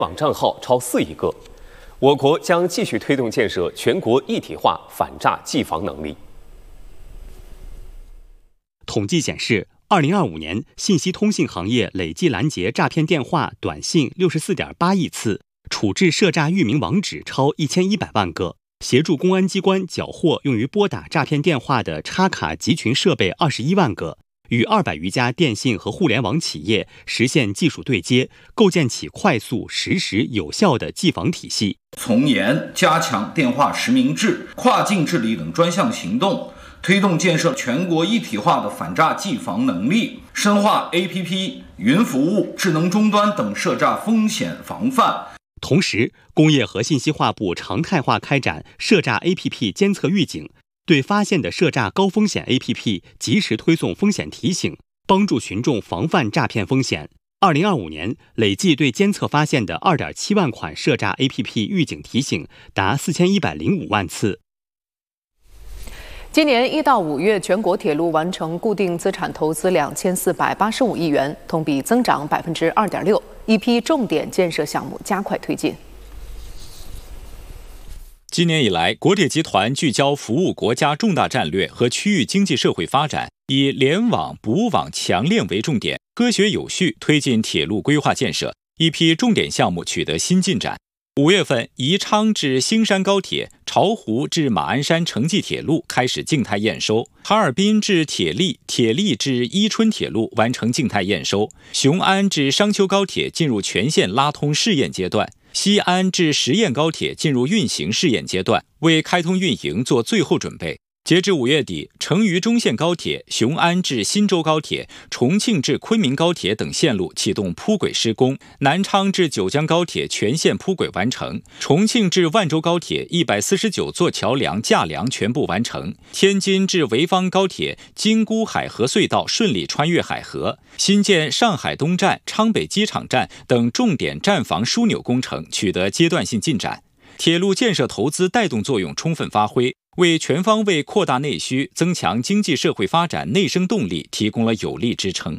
网账号超4亿个。我国将继续推动建设全国一体化反诈技防能力。 统计显示，2025年信息通信行业累计拦截诈骗电话、短信64.8亿次，处置涉诈域名网址超1100万个，协助公安机关缴获用于拨打诈骗电话的插卡集群设备21万个，与200余家电信和互联网企业实现技术对接，构建起快速、实时、有效的技防体系。 从严加强电话实名制、跨境治理等专项行动，推动建设全国一体化的反诈技防能力，深化 APP、云服务、智能终端等涉诈风险防范。 同时，工业和信息化部常态化开展涉诈 APP 监测预警，对发现的涉诈高风险 APP 及时推送风险提醒，帮助群众防范诈骗风险。2025年累计对监测发现的2.7万款涉诈 APP 预警提醒达4105万次。 今年1到5月，全国铁路完成固定资产投资2485亿元，同比增长2.6%，一批重点建设项目加快推进。 今年以来，国铁集团聚焦服务国家重大战略和区域经济社会发展，以联网、补网、强链为重点，科学有序推进铁路规划建设，一批重点项目取得新进展。5月份，宜昌至兴山高铁、巢湖至马鞍山城际铁路开始静态验收，哈尔滨至铁力、铁力至伊春铁路完成静态验收，雄安至商丘高铁进入全线拉通试验阶段，西安至十堰高铁进入运行试验阶段，为开通运营做最后准备。截至5月底，成渝中线高铁、雄安至忻州高铁、重庆至昆明高铁等线路启动铺轨施工，南昌至九江高铁全线铺轨完成，重庆至万州高铁149座桥梁架梁全部完成，天津至潍坊高铁京沽海河隧道顺利穿越海河，新建上海东站、昌北机场站等重点站房枢纽工程取得阶段性进展。铁路建设投资带动作用充分发挥，为全方位扩大内需、增强经济社会发展内生动力提供了有力支撑。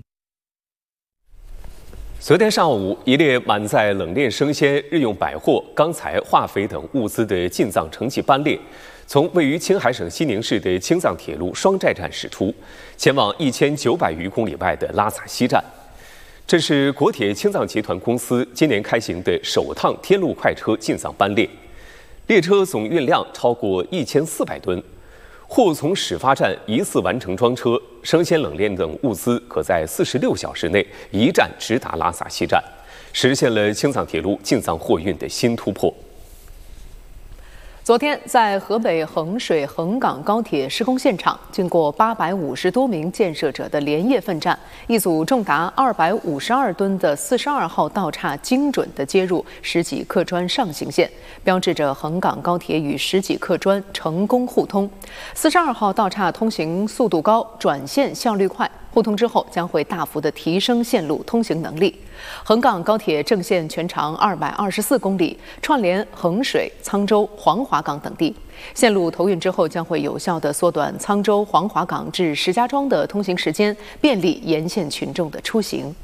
昨天上午，一列满载冷链生鲜、日用百货、钢材、化肥等物资的进藏城际班列，从位于青海省西宁市的青藏铁路双寨站驶出，前往1900余公里外的拉萨西站。这是国铁青藏集团公司今年开行的首趟天路快车进藏班列。列车总运量超过1400吨，或从始发站一次完成装车，生鲜冷链等物资可在46小时内一站直达拉萨西站，实现了青藏铁路进藏货运的新突破。 昨天，在河北衡水衡岗高铁施工现场，经过850多名建设者的连夜奋战，一组重达252吨的42号道岔精准地接入10几客砖上行线，标志着衡岗高铁与10几客砖成功互通。42号道岔通行速度高，转线效率快，互通之后将会大幅地提升线路通行能力。衡岗高铁正线全长224公里，串联衡水、沧州、黄华岗等地。线路投运之后，将会有效地缩短沧州、黄华岗至石家庄的通行时间，便利沿线群众的出行。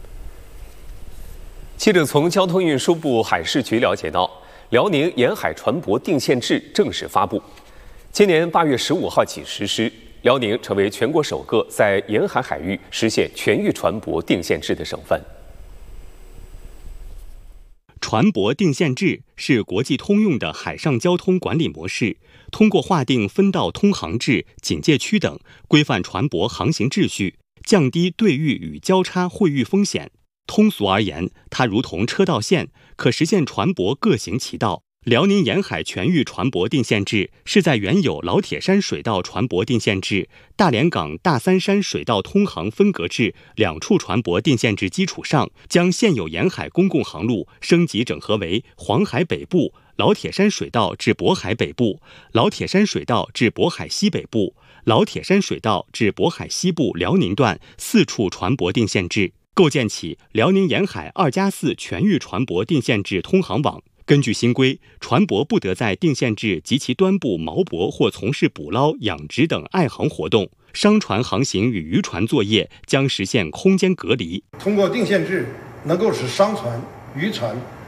记者从交通运输部海事局了解到，辽宁沿海船舶定线制正式发布，今年8月15号起实施。辽宁成为全国首个在沿海海域实现全域船舶定线制的省份。 船舶定线制是国际通用的海上交通管理模式，通过划定分道通航制、警戒区等，规范船舶航行秩序，降低对域与交叉汇域风险。通俗而言，它如同车道线，可实现船舶各行其道。辽宁沿海全域船舶定线制是在原有老铁山水道船舶定线制、大连港大三山水道通航分隔制2处船舶定线制基础上，将现有沿海公共航路升级整合为黄海北部、老铁山水道至渤海北部、老铁山水道至渤海西北部、老铁山水道至渤海西部辽宁段4处船舶定线制，构建起辽宁沿海2+4全域船舶定线制通航网。根据新规，船舶不得在定线制及其端部锚泊或从事捕捞、养殖等爱航活动。商船航行与渔船作业将实现空间隔离。 通过定线制，能够使商船、渔船